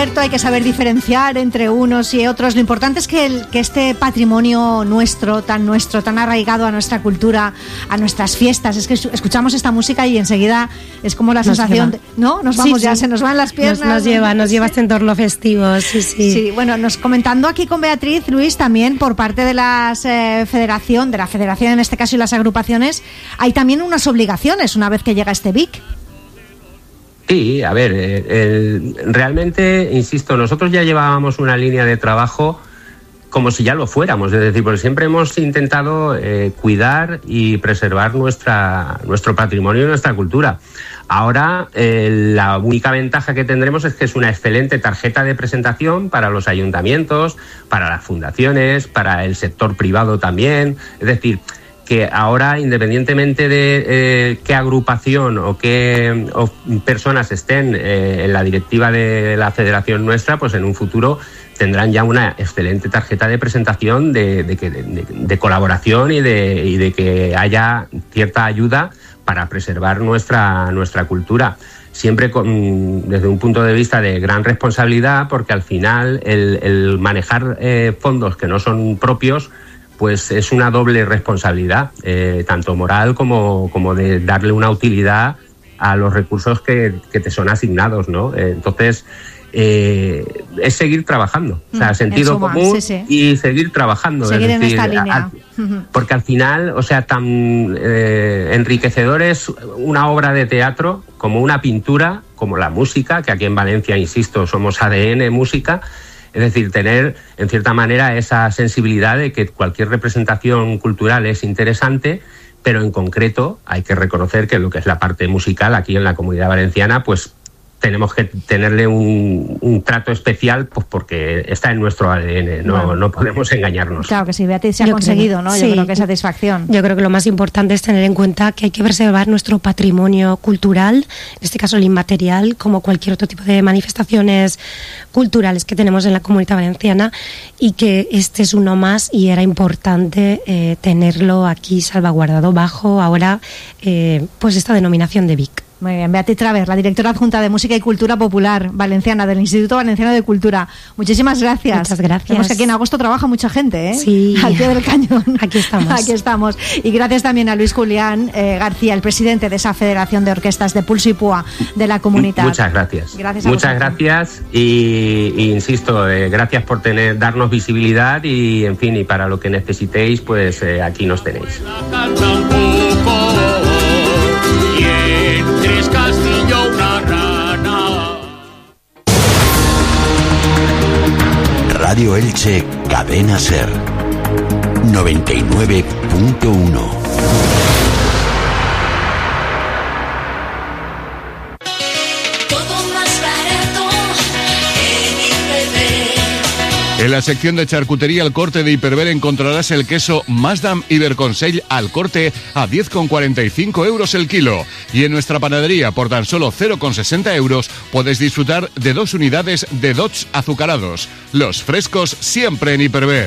cierto, hay que saber diferenciar entre unos y otros. Lo importante es que este patrimonio nuestro, tan arraigado a nuestra cultura, a nuestras fiestas, es que escuchamos esta música y enseguida es como la sensación, ¿no? Nos vamos ya, se nos van las piernas. Nos lleva a este entorno festivo, sí. Sí, bueno, nos comentando aquí con Beatriz, Luis, también por parte de la federación en este caso y las agrupaciones, hay también unas obligaciones una vez que llega este BIC. Sí, a ver, realmente, insisto, nosotros ya llevábamos una línea de trabajo como si ya lo fuéramos, es decir, porque siempre hemos intentado cuidar y preservar nuestro patrimonio y nuestra cultura. Ahora, la única ventaja que tendremos es que es una excelente tarjeta de presentación para los ayuntamientos, para las fundaciones, para el sector privado también, es decir, que ahora, independientemente de qué agrupación o qué personas estén en la directiva de la federación nuestra, pues en un futuro tendrán ya una excelente tarjeta de presentación de colaboración y de que haya cierta ayuda para preservar nuestra cultura. Siempre desde un punto de vista de gran responsabilidad, porque al final el manejar fondos que no son propios pues es una doble responsabilidad, tanto moral como de darle una utilidad a los recursos que te son asignados, ¿no? Entonces, es seguir trabajando, o sea, sentido común y seguir trabajando. Seguir en esta línea. Porque al final, o sea, tan enriquecedor es una obra de teatro como una pintura, como la música, que aquí en Valencia, insisto, somos ADN música. Es decir, tener, en cierta manera, esa sensibilidad de que cualquier representación cultural es interesante, pero en concreto hay que reconocer que lo que es la parte musical aquí en la Comunidad Valenciana, pues tenemos que tenerle un trato especial, pues porque está en nuestro ADN, no podemos engañarnos. Claro que sí, Beatriz, se ha conseguido, ¿no? Yo creo que satisfacción. Yo creo que lo más importante es tener en cuenta que hay que preservar nuestro patrimonio cultural, en este caso el inmaterial, como cualquier otro tipo de manifestaciones culturales que tenemos en la Comunidad Valenciana, y que este es uno más y era importante tenerlo aquí salvaguardado bajo ahora pues esta denominación de BIC. Muy bien, Beatriz Travers, la directora adjunta de Música y Cultura Popular Valenciana del Instituto Valenciano de Cultura. Muchísimas gracias. Muchas gracias. Vemos que aquí en agosto trabaja mucha gente, ¿eh? Sí. Al pie del cañón. Aquí estamos. Aquí estamos. Y gracias también a Luis Julián García, el presidente de esa Federación de Orquestas de Pulso y Púa de la Comunidad. Muchas gracias. Muchas gracias y insisto, gracias por darnos visibilidad y, en fin, y para lo que necesitéis, pues aquí nos tenéis. Radio Elche, Cadena Ser 99.1. En la sección de charcutería al corte de Hiperver encontrarás el queso Masdam Iberconsell al corte a 10,45 euros el kilo. Y en nuestra panadería, por tan solo 0,60 euros, puedes disfrutar de 2 unidades de Dodge azucarados. Los frescos siempre en Hiperver.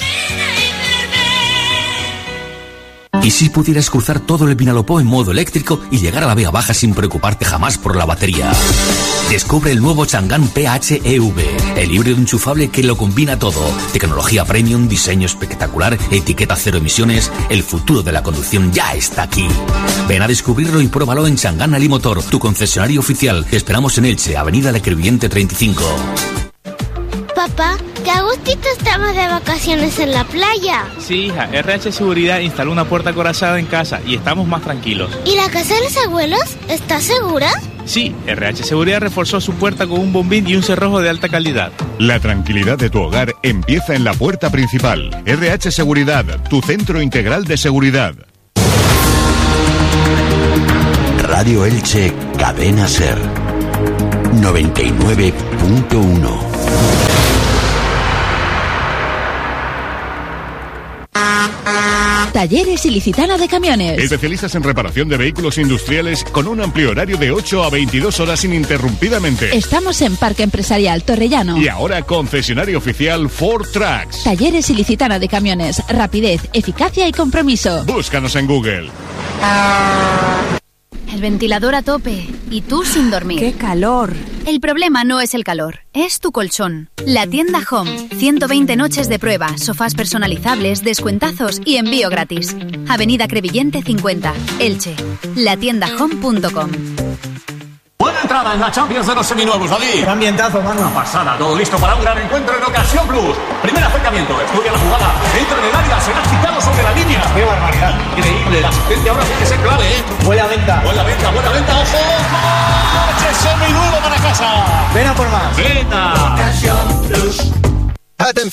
¿Y si pudieras cruzar todo el Vinalopó en modo eléctrico y llegar a la Vega Baja sin preocuparte jamás por la batería? Descubre el nuevo Chang'an PHEV, el híbrido enchufable que lo combina todo. Tecnología premium, diseño espectacular, etiqueta cero emisiones. El futuro de la conducción ya está aquí. Ven a descubrirlo y pruébalo en Chang'an Alimotor, tu concesionario oficial. Te esperamos en Elche, Avenida La Crevillente 35. Papá, qué a gustito estamos de vacaciones en la playa. Sí, hija, RH Seguridad instaló una puerta acorazada en casa y estamos más tranquilos. ¿Y la casa de los abuelos? ¿Está segura? Sí, RH Seguridad reforzó su puerta con un bombín y un cerrojo de alta calidad. La tranquilidad de tu hogar empieza en la puerta principal. RH Seguridad, tu centro integral de seguridad. Radio Elche, Cadena Ser 99.1. Talleres Ilicitana de Camiones. Especialistas en reparación de vehículos industriales con un amplio horario de 8 a 22 horas ininterrumpidamente. Estamos en Parque Empresarial Torrellano. Y ahora concesionario oficial Ford Trucks. Talleres Ilicitana de Camiones. Rapidez, eficacia y compromiso. Búscanos en Google. El ventilador a tope y tú sin dormir. ¡Qué calor! El problema no es el calor, es tu colchón. La tienda Home. 120 noches de prueba, sofás personalizables, descuentazos y envío gratis. Avenida Crevillente 50, Elche. Latiendahome.com. Buena entrada en la Champions de los seminuevos, David. Qué ambientazo, mano. Una pasada, todo listo para un gran encuentro en Ocasión Plus. Primer acercamiento, estudia la jugada, entra en el área, será quitado sobre la línea. Qué barbaridad. Increíble, la asistencia ahora tiene que ser clave, ¿eh? Buena venta. Buena venta, ojo. ¡Coche seminuevo para casa! Ven a por más. ¡Venta! Ocasión Plus. Atención.